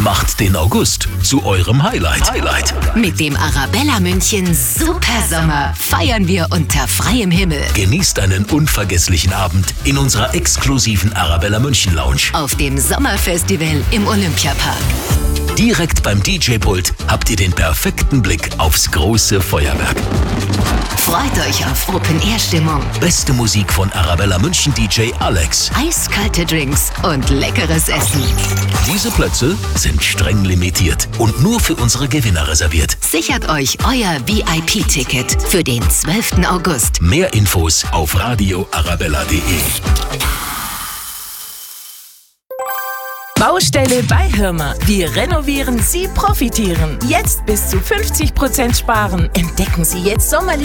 Macht den August zu eurem Highlight. Mit dem Arabella München Supersommer feiern wir unter freiem Himmel. Genießt einen unvergesslichen Abend in unserer exklusiven Arabella München Lounge. Auf dem Sommerfestival im Olympiapark. Direkt beim DJ-Pult habt ihr den perfekten Blick aufs große Feuerwerk. Freut euch auf Open-Air-Stimmung, Beste Musik von Arabella München DJ Alex. eiskalte Drinks und leckeres Essen. Diese Plätze sind streng limitiert und nur für unsere Gewinner reserviert. Sichert euch euer VIP-Ticket für den 12. August. Mehr Infos auf radioarabella.de. Baustelle bei Hirmer. Wir renovieren, Sie profitieren. Jetzt bis zu 50% sparen. Entdecken Sie jetzt sommerliche